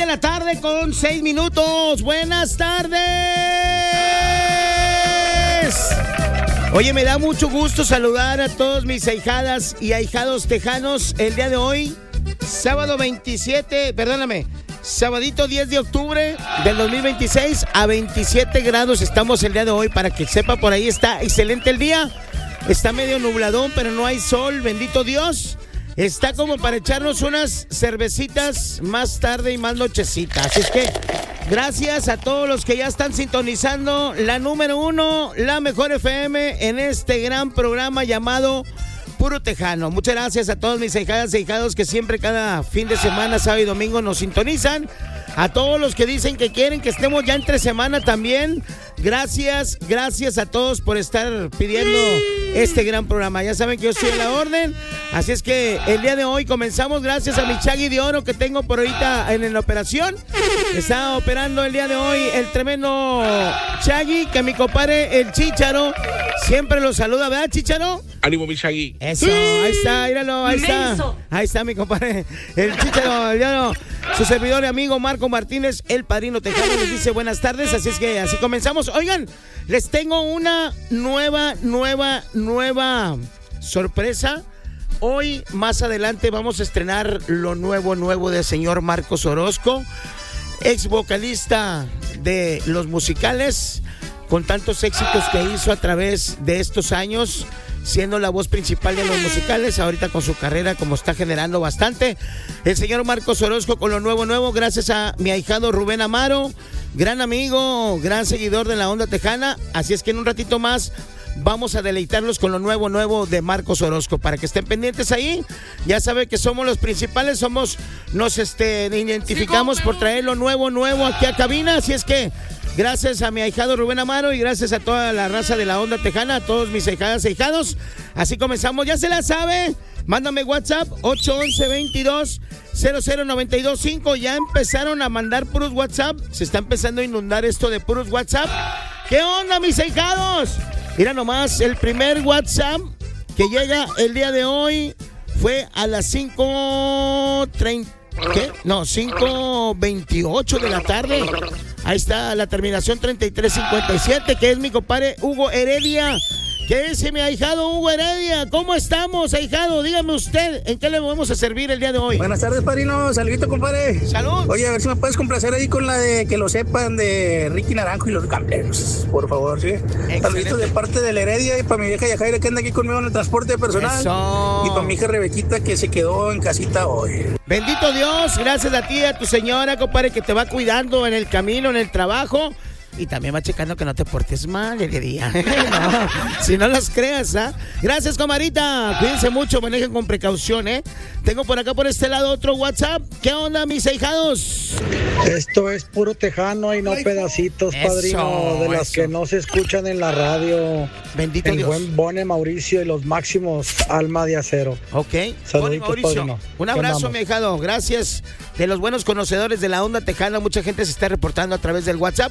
de la tarde con 6 minutos. Buenas tardes. Oye, me da mucho gusto saludar a todos mis ahijadas y ahijados tejanos el día de hoy, sábado 10 de octubre del 2026, a 27 grados estamos el día de hoy, para que sepa, por ahí está excelente el día. Está medio nubladón, pero no hay sol, bendito Dios. Está como para echarnos unas cervecitas más tarde y más nochecita. Así es que gracias a todos los que ya están sintonizando la número 1, la mejor FM, en este gran programa llamado Puro Tejano. Muchas gracias a todos mis ahijadas e ahijados que siempre cada fin de semana, sábado y domingo nos sintonizan. A todos los que dicen que quieren que estemos ya entre semana también. Gracias a todos por estar pidiendo este gran programa. Ya saben que yo estoy a la orden. Así es que el día de hoy comenzamos gracias a mi Chagui de oro que tengo por ahorita en la operación. Está operando el día de hoy el tremendo Chagui, que mi compadre el Chícharo siempre lo saluda, ¿verdad, Chícharo? Ánimo, mi Chagui. Eso, ahí está, míralo, ahí está. Ahí está mi compadre, el Chícharo, su servidor y amigo Marco Martínez, el padrino tejano, les dice buenas tardes, así es que así comenzamos. Oigan, les tengo una nueva sorpresa. Hoy, más adelante, vamos a estrenar lo nuevo del señor Marcos Orozco, ex vocalista de Los Musicales, con tantos éxitos que hizo a través de estos años, siendo la voz principal de Los Musicales, ahorita con su carrera como está generando bastante. El señor Marcos Orozco con lo nuevo, gracias a mi ahijado Rubén Amaro, gran amigo, gran seguidor de la onda tejana. Así es que en un ratito más vamos a deleitarlos con lo nuevo de Marcos Orozco, para que estén pendientes ahí. Ya saben que somos los principales, nos identificamos por traer lo nuevo aquí a cabina. Así es que gracias a mi ahijado Rubén Amaro y gracias a toda la raza de la onda tejana, a todos mis ahijadas e ahijados. Así comenzamos, ya se la sabe. Mándame WhatsApp 811-22-00925. Ya empezaron a mandar puros WhatsApp. Se está empezando a inundar esto de puros WhatsApp. ¿Qué onda, mis ahijados? Mira nomás, el primer WhatsApp que llega el día de hoy fue a las 5:30. ¿Qué? No, 5:28 de la tarde. Ahí está la terminación 3357, que es mi compadre Hugo Heredia. ¿Qué dice mi ahijado Hugo Heredia? ¿Cómo estamos, ahijado? Dígame usted, ¿en qué le vamos a servir el día de hoy? Buenas tardes, padrino. Saludito, compadre. Salud. Oye, a ver si me puedes complacer ahí con la de Que Lo Sepan de Ricky Naranjo y los Gambleros, por favor, ¿sí? Saluditos de parte de la Heredia y para mi vieja Yajaira que anda aquí conmigo en el transporte personal. Eso. Y para mi hija Rebequita que se quedó en casita hoy. Bendito Dios, gracias a ti y a tu señora, compadre, que te va cuidando en el camino, en el trabajo. Y también va checando que no te portes mal el día. No, si no las creas, ¿ah? Gracias, comadrita. Cuídense mucho, manejen con precaución, ¿eh? Tengo por acá, por este lado, otro WhatsApp. ¿Qué onda, mis ahijados? Esto es puro tejano y no pedacitos, padrino, de las que no se escuchan en la radio. Bendito Dios. El buen Bone Mauricio y los máximos Alma de Acero. Ok. Saluditos, Mauricio, padrino. un abrazo, mi ahijado. Gracias de los buenos conocedores de la onda tejana. Mucha gente se está reportando a través del WhatsApp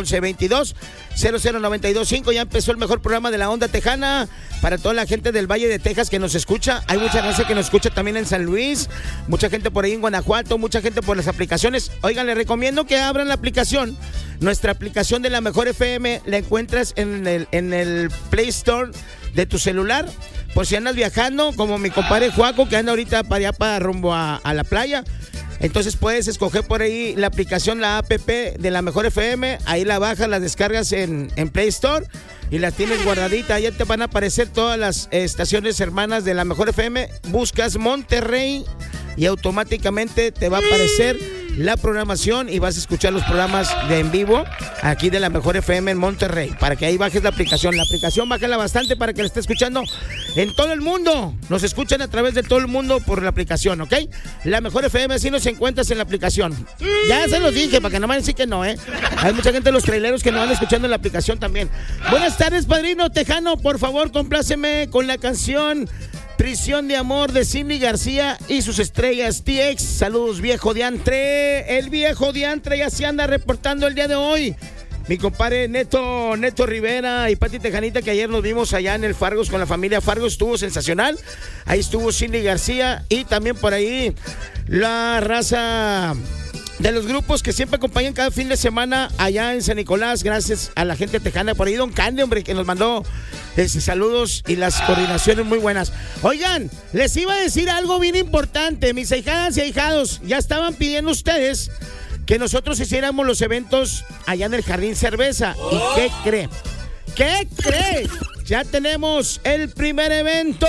811-22-00925. Ya empezó el mejor programa de la onda tejana para toda la gente del Valle de Texas que nos escucha. Hay mucha gente que nos escucha también en San Luis, mucha gente por ahí en Guanajuato, mucha gente por las aplicaciones. Oigan, les recomiendo que abran la aplicación. Nuestra aplicación de la mejor FM la encuentras en el Play Store de tu celular. Por si andas viajando, como mi compadre Juaco, que anda ahorita para allá, para rumbo a la playa. Entonces puedes escoger por ahí la aplicación, la app de la mejor FM. Ahí la bajas, la descargas en Play Store y la tienes guardadita. Ahí te van a aparecer todas las estaciones hermanas de la mejor FM. Buscas Monterrey y automáticamente te va a aparecer la programación y vas a escuchar los programas de en vivo aquí de la mejor FM en Monterrey, para que ahí bajes la aplicación. La aplicación bájala bastante para que la esté escuchando en todo el mundo. Nos escuchan a través de todo el mundo por la aplicación, ¿ok? La mejor FM, así nos encuentras en la aplicación. Ya se los dije, para que no me decir que no, ¿eh? Hay mucha gente de los traileros que nos van escuchando en la aplicación también. Buenas tardes, padrino tejano. Por favor, compláceme con la canción Prisión de Amor de Cindy García y sus estrellas TX. Saludos, viejo diantre. El viejo diantre ya se anda reportando el día de hoy. Mi compadre Neto Rivera y Pati Tejanita, que ayer nos vimos allá en el Fargos con la familia Fargos, estuvo sensacional. Ahí estuvo Cindy García y también por ahí la raza de los grupos que siempre acompañan cada fin de semana allá en San Nicolás, gracias a la gente tejana. Por ahí Don Candy, hombre, que nos mandó saludos y las coordinaciones muy buenas. Oigan, les iba a decir algo bien importante. Mis ahijadas y ahijados, ya estaban pidiendo ustedes que nosotros hiciéramos los eventos allá en el Jardín Cerveza. ¿Y qué cree? ¿Qué cree? Ya tenemos el primer evento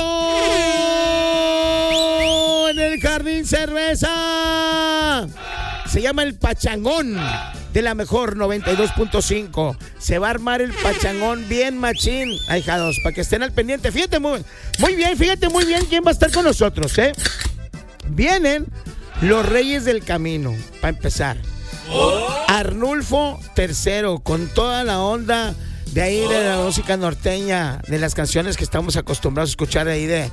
en el Jardín Cerveza. Se llama el Pachangón de la mejor 92.5. Se va a armar el pachangón bien machín, ahijados, para que estén al pendiente. Fíjate muy bien quién va a estar con nosotros, ¿eh? Vienen los Reyes del Camino, para empezar. Arnulfo III, con toda la onda de ahí de la música norteña, de las canciones que estamos acostumbrados a escuchar ahí de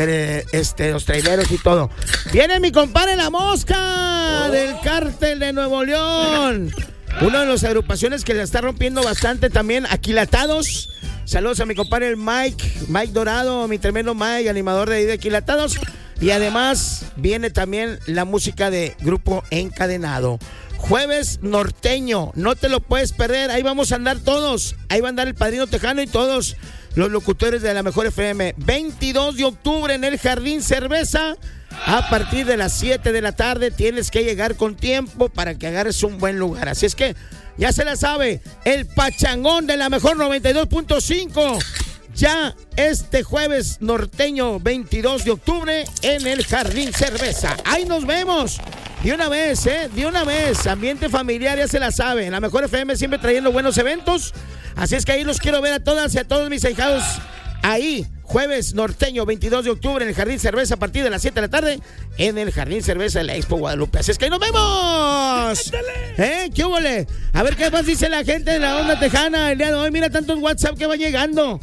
los traileros y todo. Viene mi compadre La Mosca del Cártel de Nuevo León. Una de las agrupaciones que la está rompiendo bastante también, Aquilatados. Saludos a mi compadre el Mike Dorado, mi tremendo Mike, animador de ahí de Aquilatados. Y además viene también la música de Grupo Encadenado. Jueves norteño, no te lo puedes perder, ahí vamos a andar todos, ahí va a andar el Padrino Tejano y todos los locutores de la Mejor FM. 22 de octubre en el Jardín Cerveza, a partir de las 7 de la tarde, tienes que llegar con tiempo para que agarres un buen lugar, así es que ya se la sabe, el Pachangón de la Mejor 92.5, ya este jueves norteño 22 de octubre en el Jardín Cerveza, ahí nos vemos. De una vez, ambiente familiar, ya se la sabe. En la Mejor FM siempre trayendo buenos eventos. Así es que ahí los quiero ver a todas y a todos mis ahijados. Ahí, jueves norteño, 22 de octubre, en el Jardín Cerveza, a partir de las 7 de la tarde, en el Jardín Cerveza de la Expo Guadalupe. Así es que ahí nos vemos. ¿Qué huele? A ver qué más dice la gente de la onda tejana el día de hoy. Mira tantos WhatsApp que va llegando.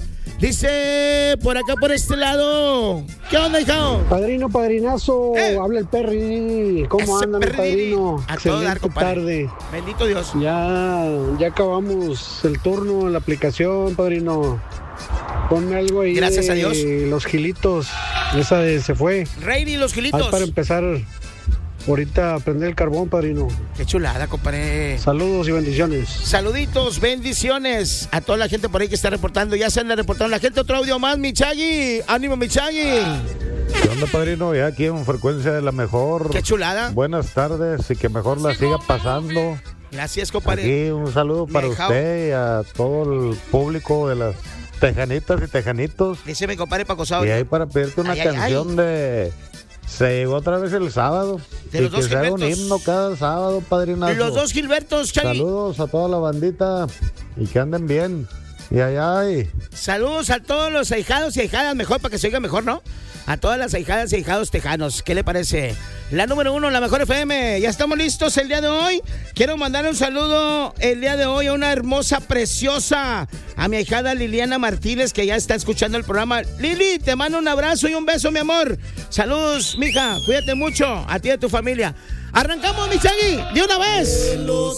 Dice por acá, por este lado. ¿Qué onda, hijao? Padrino, padrinazo, habla el Perri. ¿Cómo andan, mi padrino? A todo dar, compadre. Tarde. Bendito Dios. Ya acabamos el turno en la aplicación, padrino. Ponme algo ahí. Gracias a Dios. Los Gilitos. Esa de Se Fue. Rey y los Gilitos. Para empezar ahorita a prender el carbón, padrino. Qué chulada, compadre. Saludos y bendiciones. Saluditos, bendiciones a toda la gente por ahí que está reportando. Ya se anda reportando la gente. Otro audio más, mi Chagui. Ánimo, mi Chagui. ¿Qué onda, padrino? Ya aquí en Frecuencia de la Mejor. Qué chulada. Buenas tardes y que mejor la siga pasando. Gracias, compadre. Aquí un saludo para usted y a todo el público de las tejanitas y tejanitos. Dice mi compadre Paco Sábado. Y ahí para pedirte una canción de... Se llegó otra vez el sábado. De los dos que se haga un Gilbertos. himno cada sábado, padrinazo. Los dos Gilbertos, Chagui. Saludos a toda la bandita y que anden bien. Y allá y... Saludos a todos los ahijados y ahijadas, mejor para que se oiga mejor, ¿no? A todas las ahijadas y ahijados tejanos. ¿Qué le parece? La número 1, la Mejor FM. Ya estamos listos el día de hoy. Quiero mandar un saludo el día de hoy a una hermosa, preciosa, a mi ahijada Liliana Martínez, que ya está escuchando el programa. Lili, te mando un abrazo y un beso, mi amor. Saludos, mija. Cuídate mucho. A ti y a tu familia. Arrancamos, mi Chagui, de una vez. Que lo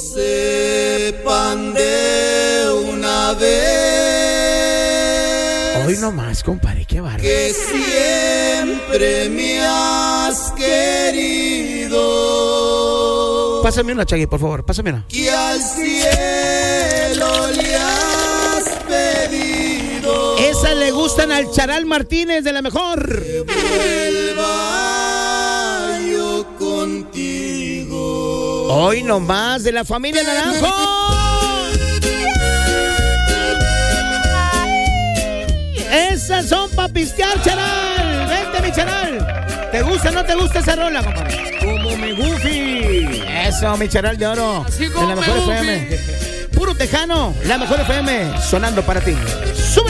sepan de una vez. Hoy nomás, compadre, qué bárbaro. Que siempre me has querido. Pásame una, Chagui, por favor, pásame una. Que al cielo le has pedido. Esa le gustan al Charal Martínez de la Mejor. Que vuelva yo contigo. Hoy nomás de la familia Naranjo. Esas son pa' pistear, Charal. Vente, mi Charal. ¿Te gusta o no te gusta esa rola, compadre? Como me Goofy. Eso, mi Charal de oro. De la Mejor FM. Puro tejano, la Mejor FM, sonando para ti.